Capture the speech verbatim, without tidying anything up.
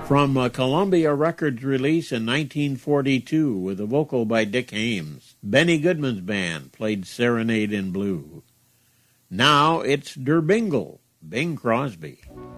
From a Columbia Records release in nineteen forty-two with a vocal by Dick Haymes, Benny Goodman's band played Serenade in Blue. Now it's Der Bingle, Bing Crosby.